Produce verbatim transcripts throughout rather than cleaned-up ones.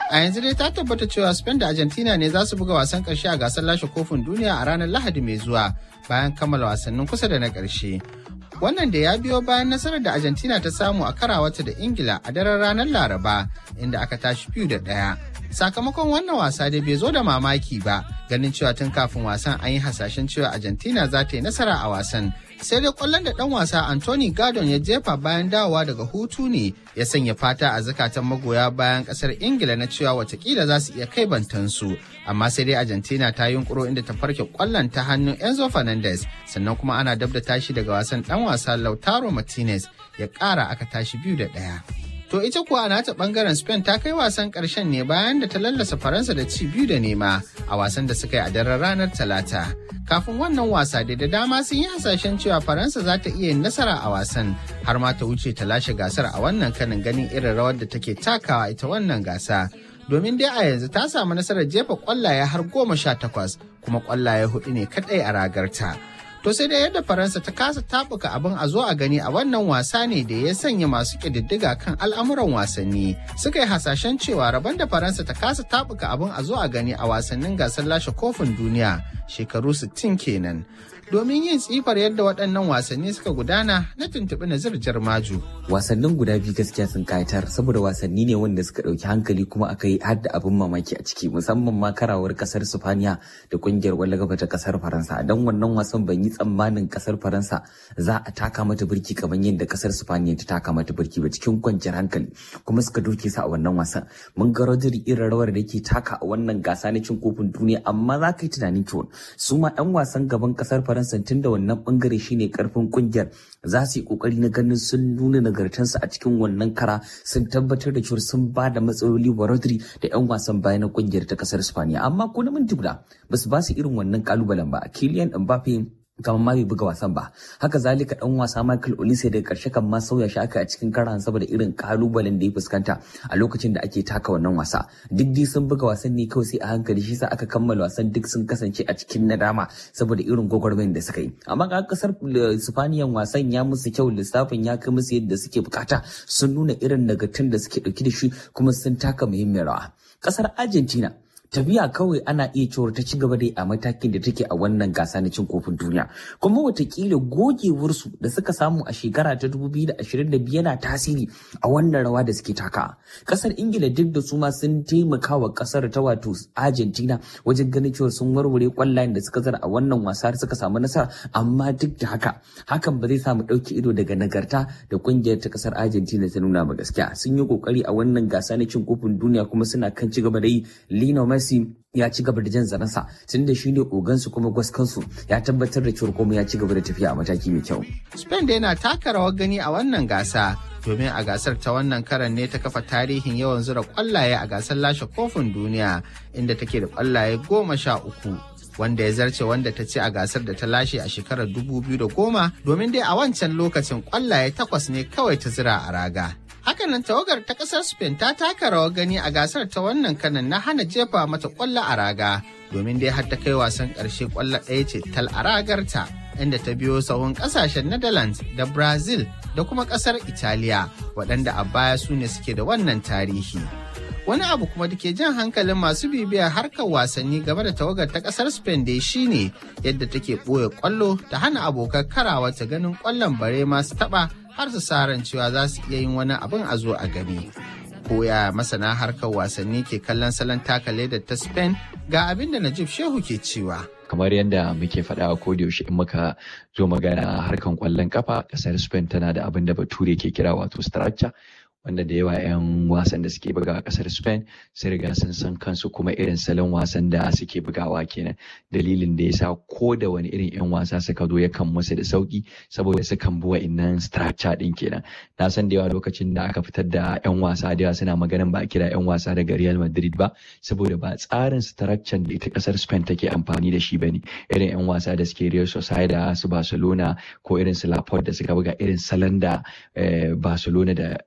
A yanzu dai ta tabbata cewa Spain da Argentina ne za su buga wasan ƙarshe a gasar lashe kofin duniya a ranar Lahadi mai zuwa bayan kammala wasannin kusa da na ƙarshe. Wannan da ya biyo bayan nasarar da Argentina ta samu a karawata da Ingila a daren ranar Laraba inda aka tashi biyu da ɗaya. Sakamakon wannan wasa dai bai zo da mamaki ba ganin cewa tun kafin wasan an yi hasashen cewa Argentina za ta yi nasara a wasan. Sai dai kwallon da ɗan wasa Anthony Gordon ya jefa bayan dawowa daga hutu ne ya sanya fata a zukatan magoya bayan ƙasar Ingila na cewa watakila za su iya kai bantansu. Amma sai dai Argentina ta yunkuro inda ta farke kwallon ta hannun Enzo Fernandez sannan kuma ana dab da tashi daga wasan ɗan wasa Lautaro Martinez ya ƙara aka tashi biyu da ɗaya. To ita kuwa a nata bangaren Spain ta kai wasan ƙarshen ne bayan da ta lallasa Faransa da ci biyu da nema a wasan da suka yi a daren ranar Talata. Kafin wannan wasa dai da dama sun yi hasashen cewa Faransa za ta iya yin nasara a wasan har ma ta wuce ta lashe gasar a wannan kanin ganin irin rawar da take takawa ita wannan gasa. Domin dai a yanzu ta samu nasarar jefa kwallaye har goma sha takwas kuma kwallaye hudu ne kadai a ragarta. To sai dai yadda Faransa ta kasa tabuka abin a zo a gani a wannan wasa ne da ya sanya masu ƙididdiga kan al'amuran wasanni. Suka yi hasashen cewa rabon da Faransa ta kasa tabuka abin a zo a gani a wasannin gasar lashe kofin duniya shekaru sittin kenan. Domin yin tsifar yadda waɗannan wasanni suka gudana na tuntuɓi Nazir Jarmaju. Wasannin guda biyu gaskiya sun kayatar saboda wasanni ne wanda suka ɗauki hankali kuma aka yi har da abin mamaki a ciki musamman ma karawar ƙasar Sifaniya da ƙungiyar ƙwallon gaba ta ƙasar Faransa. Don wannan wasan ban yi tsammanin ƙasar Faransa za a taka mata birki kamar yadda ƙasar Sifaniya ta taka mata birki ba cikin kwanciyar hankali kuma suka doke sa a wannan wasan. Mun ga Rodri irin rawar da yake taka a wannan gasa na cin kofin duniya amma za ka yi tunanin cewa su ma 'yan wasan gaban ƙasar Faransa tun da wannan bangare shine karfin kungiyar za su yi kokari na ganin sun nuna nagartansu a cikin wannan kara sun tabbatar da cewa sun ba da matsaloli wa Rodri da 'yan wasan baya na kungiyar ta kasar Spaniya amma ko na minti guda ba su ba su irin wannan kalubalen ba. Kylian Mbappe kamar ma bai buga wasan ba, haka zalika dan wasa Michael Olise daga karshe kan ma sauya shi aka a cikin karan saboda irin kalubalen da ya fuskanta a lokacin da ake taka wannan wasa. Duk dai sun buga wasan ne kawai sai a hankali shi sa aka kammala wasan duk sun kasance a cikin nadama saboda irin gwagwarmayar da suka yi. Amma ga kasar Sifaniyan wasan ya musu kyau, lissafin ya kai musu yadda suke bukata, sun nuna irin nagartun da suke dauki da shi kuma sun taka muhimmiyar rawa. Kasar Argentina tafiya kawai ana iya cewar ta ci gaba dai a matakin da take a wannan gasa na cin kofin duniya kuma watakila gogewarsu da suka samu a shekara ta dubu biyu da ashirin da biyu yana tasiri a wannan rawa da suke taka. Kasar Ingila duk da su ma sun taimaka wa kasar ta wato Argentina wajen ganin cewa sun warware kwallayen da suka zara a wannan wasa suka samu nasara amma duk da haka hakan ba zai samu ɗauki ido daga nagarta da kungiyar ta kasar Argentina ta nuna ba. Gaskiya sun yi kokari a wannan gasa na cin kofin duniya kuma suna kan ci gaba da yi. Lionel Messi ya ci gaba da jan zaransa tun da shi ne ogansu kuma gwaskansu ya tabbatar da cewa komai ya ci gaba da tafiya a mataki mai kyau. Spain da yana taka rawar gani a wannan gasa domin a gasar ta wannan karan ne ta kafa tarihin yawan zura kwallaye a gasar lashe kofin duniya inda take da kwallaye goma sha uku wanda ya zarce wanda ta ci a gasar da ta lashe a shekarar dubu biyu da goma domin dai a wancan lokacin kwallaye takwas ne kawai ta zira a raga. Hakanan tawagar ta kasar Spain ta taka rawar gani a gasar ta wannan kanan na hana jefa mata kwallo a raga domin dai har ta kai wasan ƙarshe kwallo ɗaya ce tal a ragarta inda ta biyo sahun ƙasashen Netherlands da Brazil da kuma ƙasar Italiya waɗanda a baya su ne suke da wannan tarihi. Wani abu kuma da ke jan hankalin masu bibiyar harkar wasanni game da tawagar ta ƙasar Spain dai shine yadda take ɓoye kwallo ta hana abokan karawa ta ganin kwallon bare masu taɓa har su sa ran cewa za su iya yin wani abin a zo a gani. Koya masana harkar wasanni ke kallon salon taka ledar ta Spain ga abin da Najib Shehu ke cewa. Kamar yadda muke faɗa a yaushe in muka zo magana harkan kwallon kafa, ƙasar Spain tana da abin da Bature ke kira wato structure, wanda da yawa 'yan wasan da suke buga a kasar Spain sun riga sun san kansu kuma irin salon wasan da suke bugawa kenan. Dalilin da yasa ko da wani irin 'yan wasa suka zo yakan musu da sauki saboda sukan bi wa'innan structure din kenan. Na san da yawa lokacin da aka fitar da 'yan wasa da yawa suna maganin ba a kira 'yan wasa daga Real Madrid ba saboda ba tsarin structure da ita kasar Spain take amfani da shi bane. Irin 'yan wasa da suke Real Sociedad, su Barcelona ko irin su Laporte da suka buga irin salon da Barcelona da Sociedad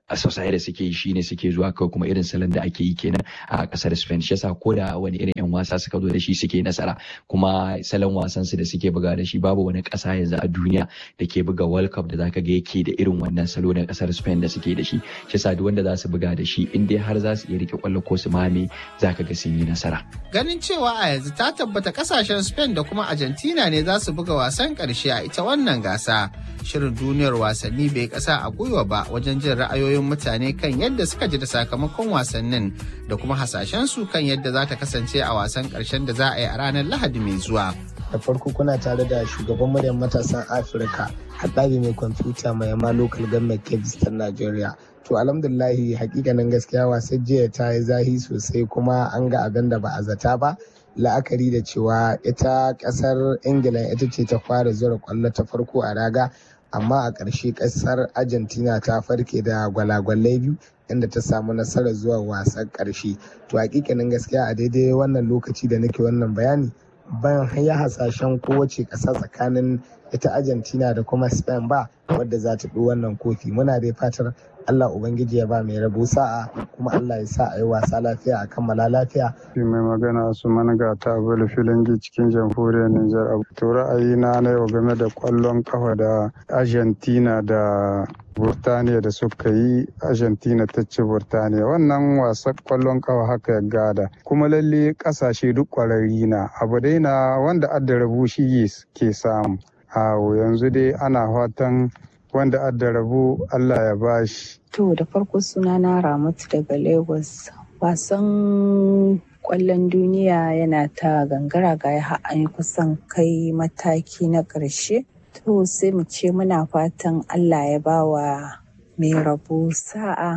atisaye da suke shi ne suke zuwa kawai kuma irin salon da ake yi kenan a kasar Spain shi yasa ko da wani irin yan wasa suka zo da shi suke nasara kuma salon wasan su da suke buga da shi babu wani kasa yanzu a duniya da ke buga World Cup da zaka ga yake da irin wannan salo na kasar Spain da suke da shi shi yasa duk wanda za su buga da shi in dai har za su iya rike kwallo ko su mame zaka ga sun yi nasara. Ganin cewa a yanzu ta tabbata kasashen Spain da kuma Argentina ne za su buga wasan karshe a ita wannan gasa. Shirin duniyar wasanni bai kasa a gwiwa ba wajen jin ra'ayoyin mutane kan yadda suka ji da sakamakon wasannin da kuma hasashen su kan yadda za ta kasance a wasan karshen da za a yi a ranar Lahadi mai zuwa. Da farko kuna tare da shugaban muryar matasan Afirka, haɗari mai kwamfuta mai yamma local government Kebbi ta Najeriya. To alhamdulillahi hakikanin gaskiya wasan jiya ta yi zahi sosai kuma an ga abin da ba a zata ba. La'akari da cewa ita kasar Ingila ita ce ta fara zura kwallo ta farko a raga, amma a ƙarshe kasar Argentina ta farke da gwalagwalai biyu inda ta samu nasarar zuwa wasan ƙarshe. To hakikanin gaskiya a daidai wannan lokaci da nake wannan bayani ban ya hasashen kowace ƙasa tsakanin ita Argentina da kuma Spain ba wadda za ta ɗi wannan kofi. Muna dai fatar Allah Ubangiji ya ba mai rabo sa'a kuma Allah ya sa a yi wasa lafiya a kammala lafiya. Mai magana su managa ta bala filangi cikin jamhuriyar Nijar. To ra'ayina na yau game da kwallon kafa da Argentina da Burtaniya da suka yi, Argentina ta ci Burtaniya. Wannan wasan kwallon kafa haka ya gada. Kuma lalle kasashe duk kwararri na. Abu dai na wanda adda rabu shi ke samu. Awo yanzu dai ana fatan wanda adda rabu Allah ya bashi. To da farko sunana Ramatu daga Lagos. Wasan kwallon duniya yana ta gangara ga ya an kusan kai mataki na ƙarshe. To sai mu ce muna fatan Allah ya bawa mai rabo sa'a.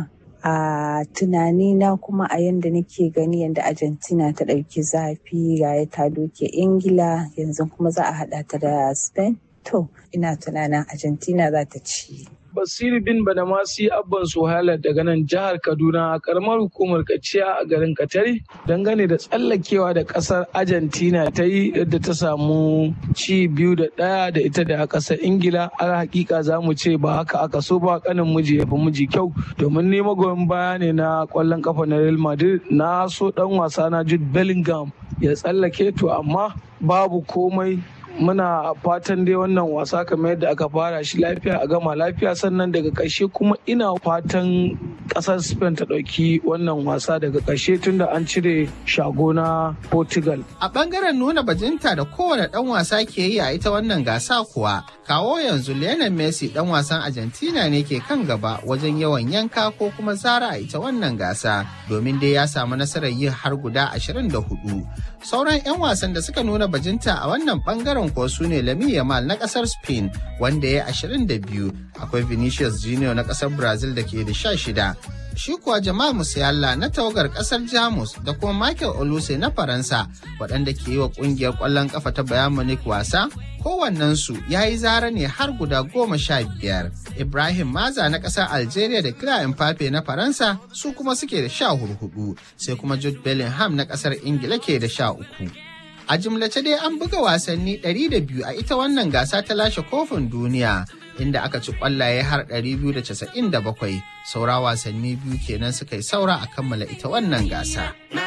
A tunanina kuma a yanda nake gani yanda Argentina ta ɗauki zafi ga ya ta doke Ingila yanzu kuma za a haɗa ta da Spain. To, ina tunanin Argentina za ta ci. Basiru bin Badamasi Abban Suhaila daga nan jihar Kaduna a karamar hukumar Kaciya a garin Katari dangane da tsallakewa da kasar Argentina ta yi yadda ta samu ci biyu da ɗaya da ita da kasar Ingila. A hakika za mu ce ba haka aka so ba, kanin miji ya fi miji kyau domin ni magoyin baya ne na kwallon kafa na Real Madrid. Na so dan wasa na Jude Bellingham ya tsallake to amma babu komai. Muna fatan dai wannan wasa kamar yadda aka fara shi lafiya a gama lafiya, sannan daga ƙarshe kuma ina fatan ƙasar Spain ta ɗauki wannan wasa daga ƙarshe tunda an cire shago na Portugal. A ɓangaren nuna bajinta da kowane ɗan wasa ke yi a ita wannan gasa kuwa, kawo yanzu Lionel Messi ɗan wasan Argentina ne ke kan gaba wajen yawan yanka ko kuma zara a ita wannan gasa, domin dai ya samu nasarar yin har guda ashirin da hudu. Sauran 'yan wasan da suka nuna bajinta a wannan ɓangaren ko su ne Lamine Yamal na kasar Spain wanda ya ashirin da biyu, akwai Vinicius Junior na kasar Brazil da ke da sha shida. Shi kuwa Jamal Musiala na tawagar kasar Jamus da kuma Michael Olise na Faransa waɗanda ke yi wa ƙungiyar ƙwallon ƙafa ta Bayern Munich wasa, kowannensu ya yi zara ne har guda goma sha biyar. Ibrahim Maza na ƙasar Algeria da Kylian Mbappe na Faransa su kuma suke da sha hudu, sai kuma Jude Bellingham na ƙasar Ingila ke da sha uku. A jimlace dai an buga wasanni ɗari da biyu a ita wannan gasa ta lashe kofin duniya, inda aka ci kwallaye har ɗari biyu da casa'in da bakwai, saura wasanni biyu kenan suka yi saura a kammala ita wannan gasa.